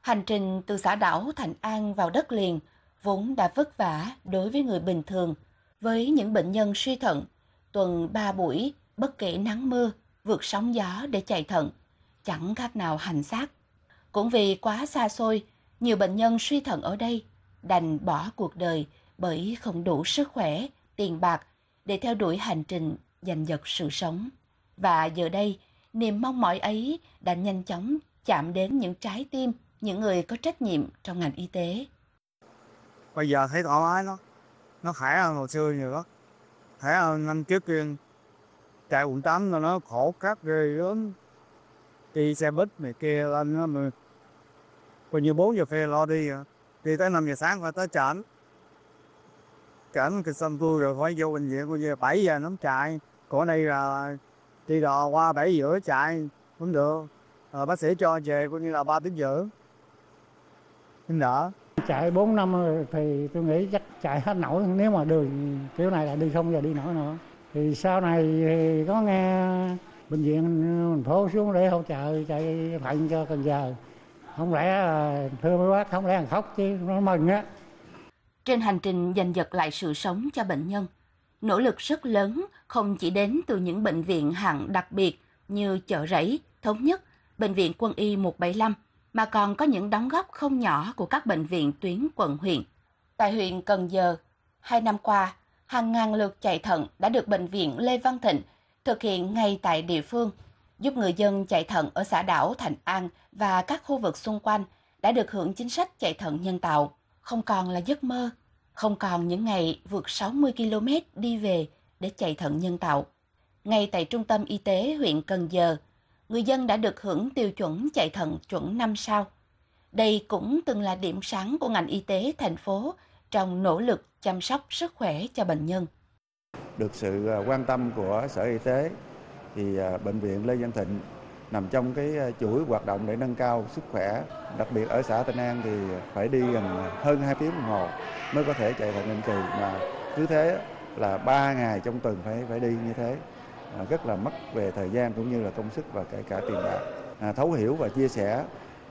Hành trình từ xã đảo Thạnh An vào đất liền vốn đã vất vả đối với người bình thường, với những bệnh nhân suy thận, tuần 3 buổi, bất kể nắng mưa, vượt sóng gió để chạy thận, chẳng khác nào hành xác. Cũng vì quá xa xôi, nhiều bệnh nhân suy thận ở đây đành bỏ cuộc đời bởi không đủ sức khỏe, tiền bạc để theo đuổi hành trình giành giật sự sống. Và giờ đây, niềm mong mỏi ấy đã nhanh chóng chạm đến những trái tim những người có trách nhiệm trong ngành y tế. Bây giờ thấy thoải mái, nó khỏe hơn hồi xưa nhiều đó, khỏe hơn năm trước kia. Chạy quận 8 là nó khổ khắc ghê lắm, đi xe buýt này kia lên nó mà coi như 4 giờ phê lo đi à. Đi tới 5 giờ sáng phải tới trển, cái xong tôi rồi phải vô bệnh viện coi như 7 giờ nó chạy. Còn ở đây là đi đò qua 7 rưỡi chạy cũng được, bác sĩ cho về coi như là 3 tiếng rưỡi nhưng đỡ. Chạy 4 năm rồi thì tôi nghĩ chắc chạy hết nổi, nếu mà đường kiểu này là đi không giờ đi nổi nữa. Thì sau này thì có nghe bệnh viện thành phố xuống để hỗ trợ chạy thận cho Cần Giờ. Không lẽ thưa mấy bác, không lẽ thằng khóc chứ nó mừng á. Trên hành trình giành giật lại sự sống cho bệnh nhân, nỗ lực rất lớn không chỉ đến từ những bệnh viện hạng đặc biệt như Chợ Rẫy, Thống Nhất, Bệnh viện Quân y 175, mà còn có những đóng góp không nhỏ của các bệnh viện tuyến quận huyện. Tại huyện Cần Giờ, 2 năm qua, hàng ngàn lượt chạy thận đã được Bệnh viện Lê Văn Thịnh thực hiện ngay tại địa phương, giúp người dân chạy thận ở xã đảo Thạnh An và các khu vực xung quanh đã được hưởng chính sách chạy thận nhân tạo, không còn là giấc mơ, không còn những ngày vượt 60 km đi về để chạy thận nhân tạo. Ngay tại trung tâm y tế huyện Cần Giờ, người dân đã được hưởng tiêu chuẩn chạy thận chuẩn 5 sao. Đây cũng từng là điểm sáng của ngành y tế thành phố trong nỗ lực chăm sóc sức khỏe cho bệnh nhân. Được sự quan tâm của Sở Y tế thì Bệnh viện Lê Văn Thịnh nằm trong cái chuỗi hoạt động để nâng cao sức khỏe. Đặc biệt ở xã Tân An thì phải đi gần hơn 2 tiếng đồng hồ mới có thể chạy thận định kỳ, mà cứ thế là 3 ngày trong tuần phải đi như thế. Rất là mất về thời gian cũng như là công sức và kể cả tiền bạc. Thấu hiểu và chia sẻ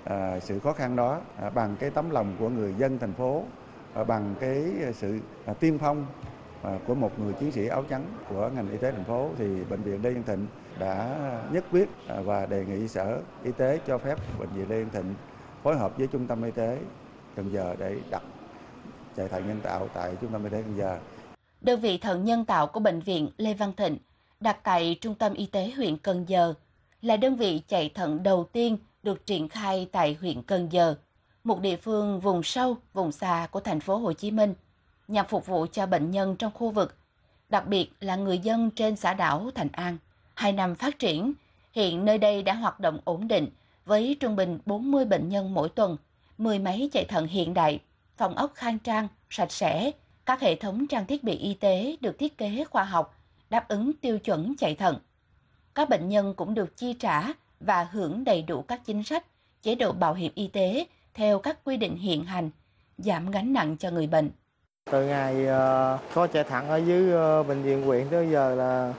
sự khó khăn đó bằng cái tấm lòng của người dân thành phố, bằng cái sự tiên phong của một người chiến sĩ áo trắng của ngành y tế thành phố, thì Bệnh viện Lê Văn Thịnh đã nhất quyết và đề nghị Sở Y tế cho phép Bệnh viện Lê Văn Thịnh phối hợp với Trung tâm Y tế Cần Giờ để đặt chạy thận nhân tạo tại Trung tâm Y tế Cần Giờ. Đơn vị thận nhân tạo của Bệnh viện Lê Văn Thịnh đặt tại Trung tâm Y tế huyện Cần Giờ là đơn vị chạy thận đầu tiên được triển khai tại huyện Cần Giờ, một địa phương vùng sâu, vùng xa của thành phố Hồ Chí Minh, nhằm phục vụ cho bệnh nhân trong khu vực, đặc biệt là người dân trên xã đảo Thạnh An. 2 năm phát triển, hiện nơi đây đã hoạt động ổn định với trung bình 40 bệnh nhân mỗi tuần, 10 máy chạy thận hiện đại, phòng ốc khang trang, sạch sẽ, các hệ thống trang thiết bị y tế được thiết kế khoa học, đáp ứng tiêu chuẩn chạy thận. Các bệnh nhân cũng được chi trả và hưởng đầy đủ các chính sách, chế độ bảo hiểm y tế theo các quy định hiện hành, giảm gánh nặng cho người bệnh. Từ ngày có chạy thận ở dưới bệnh viện huyện tới giờ là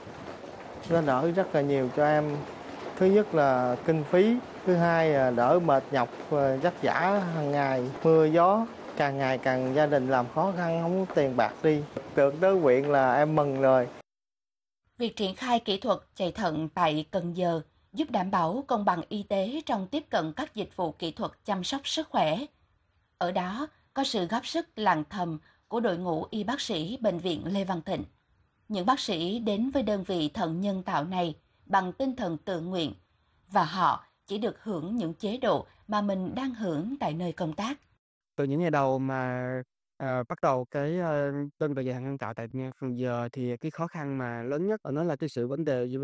nó đỡ rất là nhiều cho em. Thứ nhất là kinh phí, thứ hai là đỡ mệt nhọc và vất vả hàng ngày, mưa gió, càng ngày càng gia đình làm khó khăn, không có tiền bạc đi. Được tới huyện là em mừng rồi. Việc triển khai kỹ thuật chạy thận tại Cần Giờ giúp đảm bảo công bằng y tế trong tiếp cận các dịch vụ kỹ thuật chăm sóc sức khỏe. Ở đó có sự góp sức lặng thầm của đội ngũ y bác sĩ Bệnh viện Lê Văn Thịnh. Những bác sĩ đến với đơn vị thận nhân tạo này bằng tinh thần tự nguyện và họ chỉ được hưởng những chế độ mà mình đang hưởng tại nơi công tác. Từ những ngày đầu mà bắt đầu cái đơn vị chạy thận nhân tạo tại Cần Giờ thì cái khó khăn mà lớn nhất ở nó là cái sự vấn đề